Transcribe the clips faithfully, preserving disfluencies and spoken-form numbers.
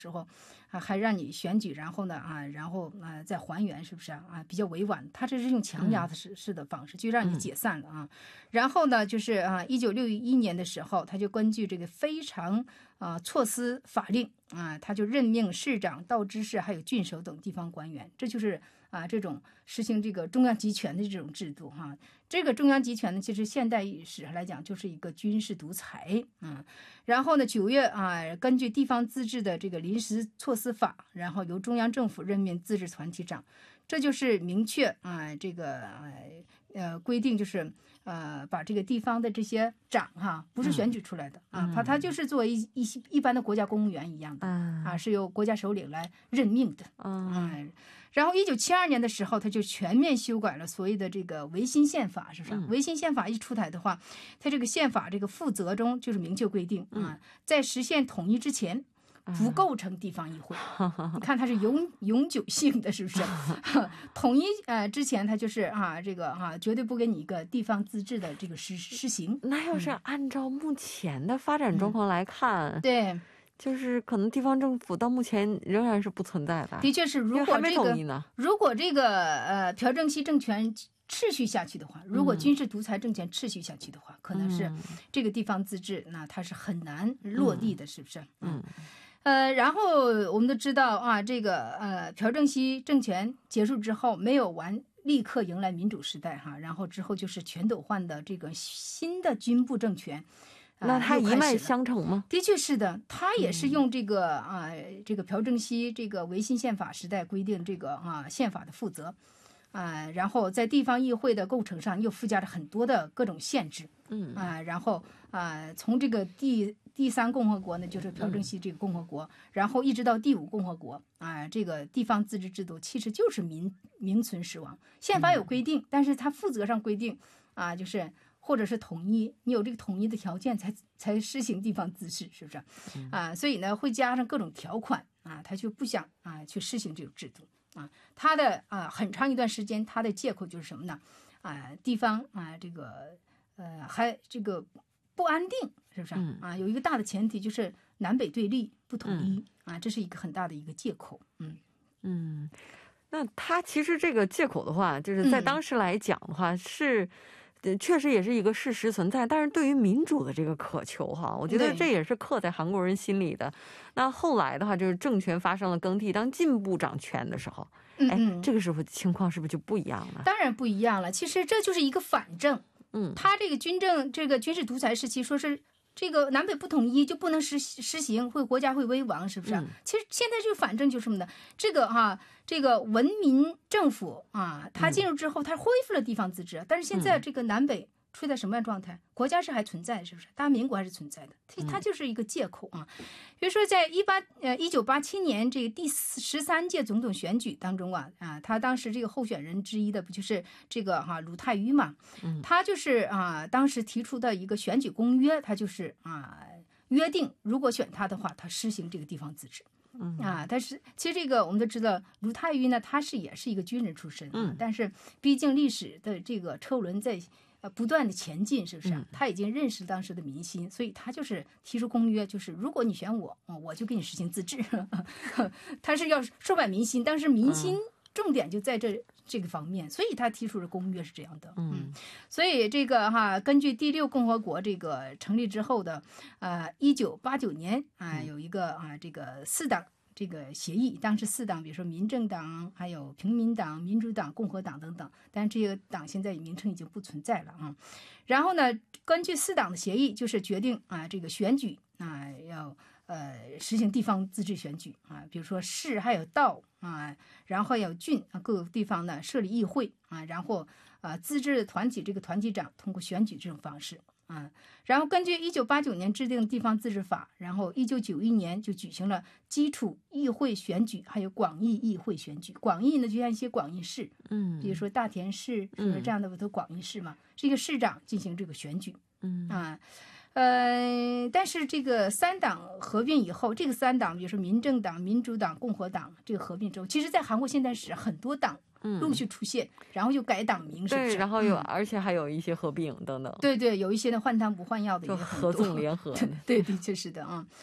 时候啊，还让你选举，然后呢啊，然后啊再还原，是不是啊？啊，比较委婉，他这是用强压的式式的方式，就让你解散了啊。然后呢，就是啊，一九六一年的时候，他就根据这个非常啊措施法令啊，他就任命市长、道知事还有郡守等地方官员，这就是啊这种实行这个中央集权的这种制度哈。这个中央集权呢，其实现代史上来讲就是一个军事独裁，嗯。然后呢，九月啊，根据地方自治的这个临时措施法，然后由中央政府任命自治团体长，这就是明确啊，这个呃规定，就是呃把这个地方的这些长哈，不是选举出来的、嗯、啊，他他就是作为一一一般的国家公务员一样的、嗯、啊，是由国家首领来任命的，嗯。嗯然后一九七二年的时候，他就全面修改了所谓的这个维新宪法，是不是？嗯、维新宪法一出台的话，他这个宪法这个附则中就是明确规定、嗯、啊，在实现统一之前。不构成地方议会，嗯、你看它是永永久性的，是不是？统一呃之前，它就是啊，这个啊，绝对不给你一个地方自治的这个实施行。 那要是按照目前的发展状况来看， 嗯、对。 就是可能地方政府到目前仍然是不存在的。 的确是，如果这个如果这个呃朴正熙政权持续下去的话，如果军事独裁政权持续下去的话，嗯、可能是这个地方自治，那它是很难落地的，嗯、是不是？嗯。呃，然后我们都知道啊，这个呃朴正熙政权结束之后，没有完。立刻迎来民主时代哈，然后之后就是全斗焕的这个新的军部政权。 那他一脉相承吗？ 的确是的，他也是用这个、嗯、啊，这个朴正熙这个维新宪法时代规定这个啊宪法的负责，啊，然后在地方议会的构成上又附加了很多的各种限制，嗯啊，然后啊，从这个第第三共和国呢，就是朴正熙这个共和国，嗯、然后一直到第五共和国啊，这个地方自治制度其实就是名名存实亡。宪法有规定，嗯、但是它负责上规定啊，就是。或者是统一，你有这个统一的条件才才施行地方自治，是不是？嗯、啊，所以呢会加上各种条款啊，他就不想啊去施行这种制度啊。他的啊很长一段时间，他的借口就是什么呢？啊，地方啊这个呃还这个不安定，是不是？嗯、啊，有一个大的前提就是南北对立不统一、嗯、啊，这是一个很大的一个借口。嗯嗯，那他其实这个借口的话，就是在当时来讲的话、嗯、是。确实也是一个事实存在，但是对于民主的这个渴求哈，我觉得这也是刻在韩国人心里的。那后来的话，就是政权发生了更替，当进步掌权的时候，哎，嗯、这个时候情况是不是就不一样了？ 当然不一样了。其实这就是一个反正，嗯，他这个军政这个军事独裁时期，说是。这个南北不统一就不能实实行，会国家会危亡，是不是？嗯、其实现在就反正就是什么呢？这个哈、啊，这个文民政府啊，它进入之后，它恢复了地方自治，嗯、但是现在这个南北处在什么样状态？国家是还存在，是不是？大民国还是存在的，它它就是一个借口啊。比如说，在一八呃一九八七年这个第十三届总统选举当中啊啊，他当时这个候选人之一的不就是这个哈、啊、鲁泰愚嘛？嗯，他就是啊当时提出的一个选举公约，他就是啊约定，如果选他的话，他施行这个地方自治。嗯啊，但是其实这个我们都知道，鲁泰愚呢，他是也是一个军人出身，嗯，但是毕竟历史的这个车轮在。呃，不断的前进，是不是、啊？他已经认识当时的民心，所以他就是提出公约，就是如果你选我，我就给你实行自治。他是要收买民心，但是民心重点就在这这个方面，所以他提出的公约是这样的。嗯，所以这个哈，根据第六共和国这个成立之后的呃一九八九年啊，有一个啊这个四党。这个协议，当时四党，比如说民政党、还有平民党、民主党、共和党等等，但是这个党现在名称已经不存在了啊。然后呢，根据四党的协议，就是决定啊，这个选举啊要呃实行地方自治选举啊，比如说市还有道啊，然后还有郡啊，各个地方呢设立议会啊，然后啊自治团体这个团体长通过选举这种方式。嗯，然后根据一九八九年制定的地方自治法，然后一九九一年就举行了基础议会选举，还有广义议会选举。广义呢，就像一些广义市，嗯，比如说大田市，是不是这样的不都广义市嘛？是一个市长进行这个选举，嗯啊，呃，但是这个三党合并以后，这个三党，比如说民政党、民主党、共和党，这个合并之后，其实在韩国现代史很多党。陆续出现，然后又改党名，是不是？ 对，然后有、嗯，而且还有一些合并等等。 对对，有一些呢换汤不换药的也很多， 就合纵连合。 对，的确是的啊。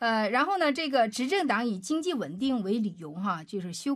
呃，然后呢，这个执政党以经济稳定为理由哈，就是修